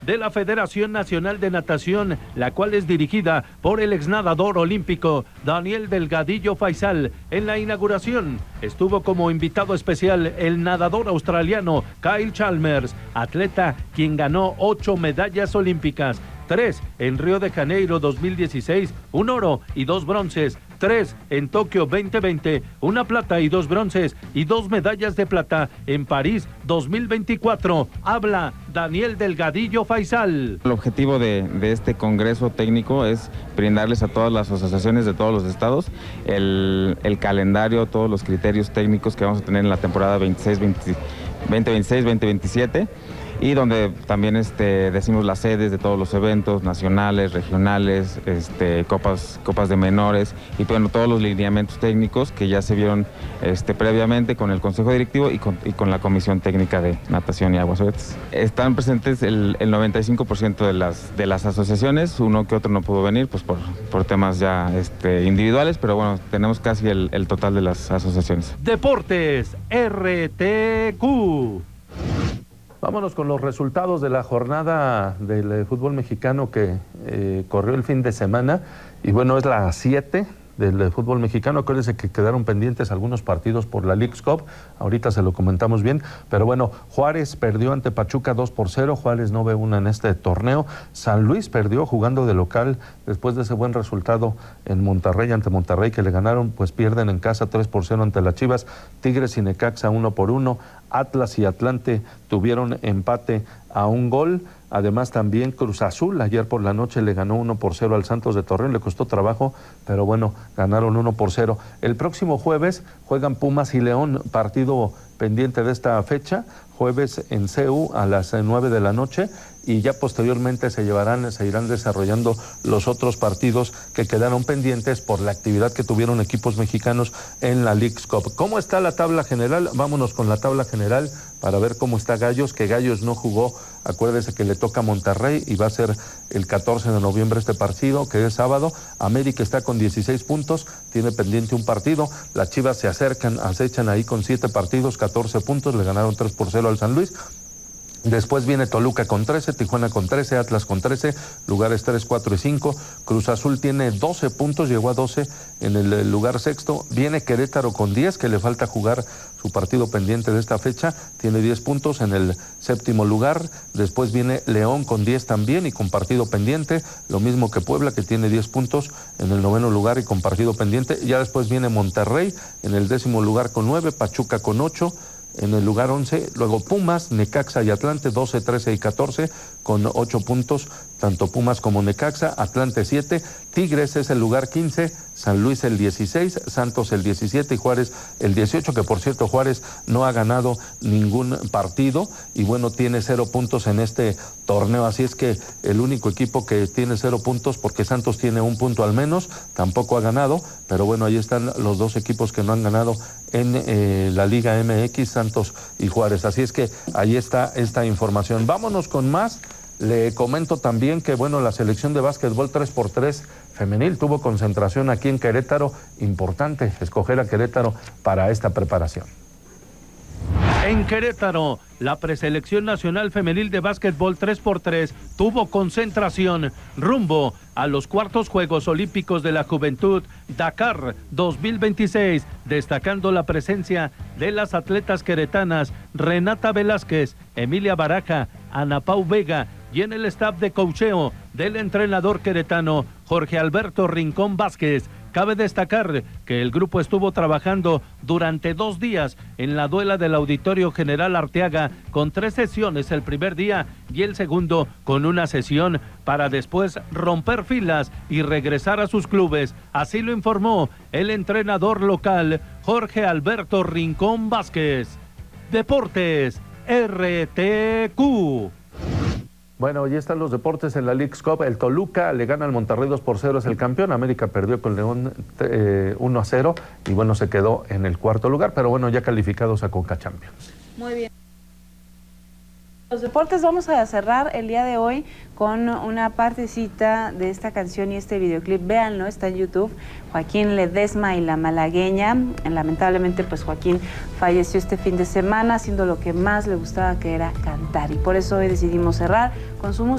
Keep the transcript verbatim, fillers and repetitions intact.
de la Federación Nacional de Natación, la cual es dirigida por el exnadador olímpico Daniel Delgadillo Faisal. En la inauguración estuvo como invitado especial el nadador australiano Kyle Chalmers, atleta quien ganó ocho medallas olímpicas, tres en Río de Janeiro dos mil dieciséis, un oro y dos bronces, tres en Tokio veinte veinte, una plata y dos bronces y dos medallas de plata en París dos mil veinticuatro. Habla Daniel Delgadillo Faisal. El objetivo de, de este congreso técnico es brindarles a todas las asociaciones de todos los estados el, el calendario, todos los criterios técnicos que vamos a tener en la temporada veintiséis, veinte, veinte veintiséis, veinte veintisiete. Y donde también este, decimos las sedes de todos los eventos nacionales, regionales, este, copas, copas de menores y bueno, todos los lineamientos técnicos que ya se vieron este, previamente con el Consejo Directivo y con, y con la Comisión Técnica de Natación y Aguas Betas. Están presentes el, el noventa y cinco por ciento de las, de las asociaciones, uno que otro no pudo venir pues por, por temas ya este, individuales, pero bueno, tenemos casi el, el total de las asociaciones. Deportes R T Q. Vámonos con los resultados de la jornada del eh, fútbol mexicano que eh, corrió el fin de semana. Y bueno, es la siete del eh, fútbol mexicano. Acuérdense que quedaron pendientes algunos partidos por la Leagues Cup. Ahorita se lo comentamos bien. Pero bueno, Juárez perdió ante Pachuca dos por cero. Juárez no ve una en este torneo. San Luis perdió jugando de local después de ese buen resultado en Monterrey, ante Monterrey, que le ganaron, pues pierden en casa tres por cero ante las Chivas. Tigres y Necaxa uno por uno. Atlas y Atlante tuvieron empate a un gol. Además también Cruz Azul ayer por la noche le ganó uno por cero al Santos de Torreón, le costó trabajo, pero bueno, ganaron uno por cero. El próximo jueves juegan Pumas y León, partido pendiente de esta fecha, jueves en C U a las nueve de la noche, y ya posteriormente se llevarán, se irán desarrollando los otros partidos que quedaron pendientes por la actividad que tuvieron equipos mexicanos en la Leagues Cup. ¿Cómo está la tabla general? Vámonos con la tabla general para ver cómo está Gallos, que Gallos no jugó, acuérdese que le toca a Monterrey y va a ser el catorce de noviembre este partido, que es sábado. América está con dieciséis puntos, tiene pendiente un partido. Las Chivas se acercan, acechan ahí con siete partidos, catorce puntos, le ganaron tres por cero al San Luis. Después viene Toluca con trece, Tijuana con trece, Atlas con trece, lugares tres, cuatro y cinco. Cruz Azul tiene doce puntos, llegó a doce en el lugar sexto. Viene Querétaro con diez, que le falta jugar su partido pendiente de esta fecha, tiene diez puntos en el séptimo lugar. Después viene León con diez también y con partido pendiente, lo mismo que Puebla, que tiene diez puntos en el noveno lugar y con partido pendiente. Ya después viene Monterrey en el décimo lugar con nueve, Pachuca con ocho. En el lugar once, luego Pumas, Necaxa y Atlante, doce, trece y catorce, con ocho puntos, tanto Pumas como Necaxa. Atlante siete, Tigres es el lugar quince, San Luis el dieciséis, Santos el diecisiete y Juárez el dieciocho, que por cierto Juárez no ha ganado ningún partido y bueno, tiene cero puntos en este torneo, así es que el único equipo que tiene cero puntos, porque Santos tiene un punto al menos, tampoco ha ganado, pero bueno, ahí están los dos equipos que no han ganado en eh, la Liga M X, Santos y Juárez, así es que ahí está esta información. Vámonos con más. Le comento también que bueno, la selección de básquetbol tres por tres femenil tuvo concentración aquí en Querétaro, importante escoger a Querétaro para esta preparación. En Querétaro, la preselección nacional femenil de básquetbol tres por tres tuvo concentración rumbo a los cuartos Juegos Olímpicos de la Juventud Dakar dos mil veintiséis, destacando la presencia de las atletas queretanas Renata Velázquez, Emilia Baraja, Ana Pau Vega y en el staff de coacheo del entrenador queretano Jorge Alberto Rincón Vázquez. Cabe destacar que el grupo estuvo trabajando durante dos días en la duela del Auditorio General Arteaga, con tres sesiones el primer día y el segundo con una sesión para después romper filas y regresar a sus clubes. Así lo informó el entrenador local Jorge Alberto Rincón Vázquez. Deportes R T Q. Bueno, ya están los deportes en la Leagues Cup. El Toluca le gana al Monterrey dos por cero, es el campeón. América perdió con León eh, uno a cero y bueno, se quedó en el cuarto lugar, pero bueno, ya calificados a Conca Champions. Muy bien. Los deportes, vamos a cerrar el día de hoy con una partecita de esta canción y este videoclip. Véanlo, está en YouTube. Joaquín Ledesma y la Malagueña. Lamentablemente, pues Joaquín falleció este fin de semana haciendo lo que más le gustaba, que era cantar. Y por eso hoy decidimos cerrar con su música.